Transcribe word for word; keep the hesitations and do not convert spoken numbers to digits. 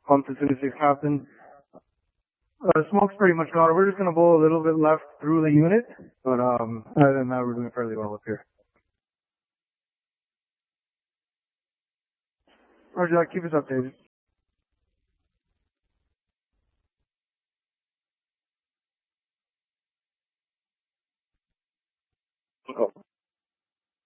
pumped as soon as it happened. Uh, smoke's pretty much gone. We're just gonna blow a little bit left through the unit, but um, other than that, we're doing fairly well up here. Roger that. Keep us updated.